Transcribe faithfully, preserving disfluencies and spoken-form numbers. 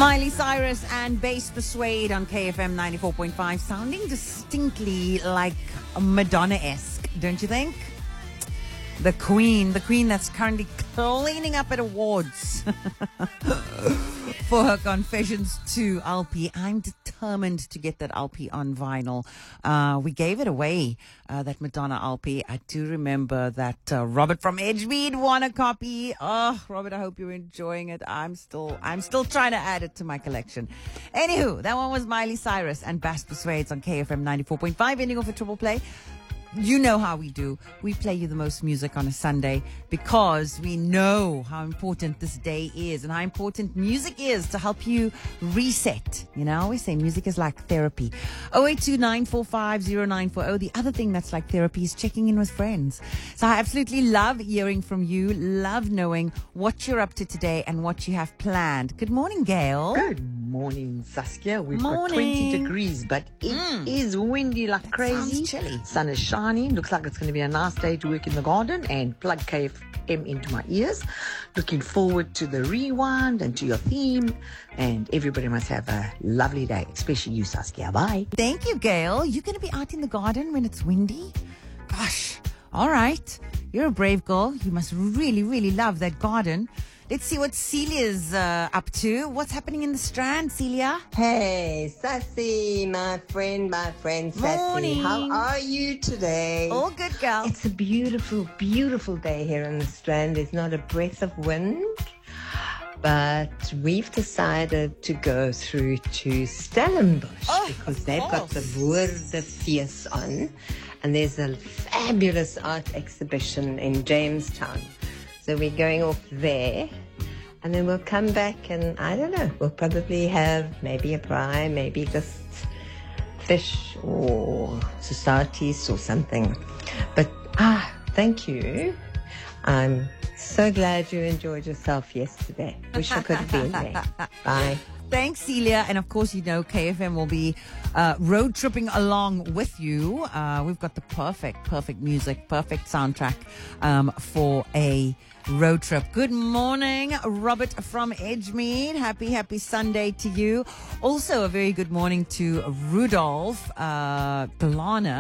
Miley Cyrus and Bass Persuade on K F M ninety-four point five, sounding distinctly like Madonna-esque, don't you think? The Queen, the Queen that's currently cleaning up at awards for her Confessions two L P. I'm determined to get that L P on vinyl. Uh, we gave it away, uh, that Madonna L P. I do remember that uh, Robert from Edgemead won a copy. Oh, Robert, I hope you're enjoying it. I'm still, I'm still trying to add it to my collection. Anywho, that one was Miley Cyrus and Bass Persuades on K F M ninety-four point five, ending off a triple play. You know how we do. We play you the most music on a Sunday because we know how important this day is and how important music is to help you reset. You know, I always say music is like therapy. oh eight two nine four five oh nine four oh. The other thing that's like therapy is checking in with friends. So I absolutely love hearing from you, love knowing what you're up to today and what you have planned. Good morning, Gail. Good morning, Saskia. We've Morning. got twenty degrees, but it Mm. is windy like crazy. sounds chilly. Sun is shining. Looks like it's going to be a nice day to work in the garden and plug K F M into my ears. Looking forward to the rewind and to your theme. And everybody must have a lovely day, especially you, Saskia. Bye. Thank you, Gail. You're going to be out in the garden when it's windy? Gosh. All right. You're a brave girl. You must really, really love that garden. Let's see what Celia's uh, up to. What's happening in the Strand, Celia? Hey, Sassy, my friend, my friend Sassy. Morning. How are you today? All good, girl. It's a beautiful, beautiful day here in the Strand. There's not a breath of wind. But we've decided to go through to Stellenbosch Oh, because of they've got the course. Woordefees on. And there's a fabulous art exhibition in Jamestown. So we're going off there. And then we'll come back and, I don't know, we'll probably have maybe a pie, maybe just fish or societies or something. But, ah, thank you. I'm so glad you enjoyed yourself yesterday. Wish I could have been there. Bye. Thanks, Celia. And of course, you know, K F M will be uh, road tripping along with you. Uh, we've got the perfect, perfect music, perfect soundtrack um, for a road trip. Good morning, Robert from Edgemead. Happy, happy Sunday to you. Also, a very good morning to Rudolph uh, Galana.